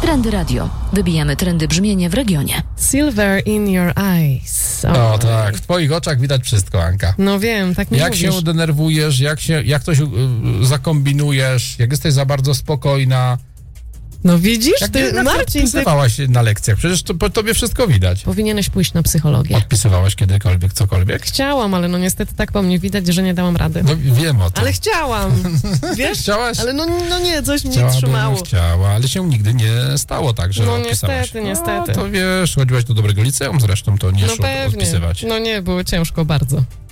Trendy Radio. Wybijamy trendy brzmienia w regionie. Silver in your eyes. No tak, w twoich oczach widać wszystko, Anka. No wiem, tak mi Jak mówisz. się denerwujesz, jak coś zakombinujesz, jak jesteś za bardzo spokojna. No widzisz, Jak ty, Marcin, ty odpisywałaś na lekcjach, przecież to po tobie wszystko widać. powinieneś pójść na psychologię. Odpisywałaś kiedykolwiek cokolwiek? Chciałam, ale no niestety tak po mnie widać, że nie dałam rady. No wiem o tym. Ale chciałam, wiesz? Chciałaś? Ale no nie, coś mnie Chciałabym, trzymało. Chciała, ale się nigdy nie stało tak, że No odpisałaś. niestety. No, to wiesz, chodziłaś do dobrego liceum zresztą, to nie No szło pewnie. odpisywać. No nie, było ciężko bardzo.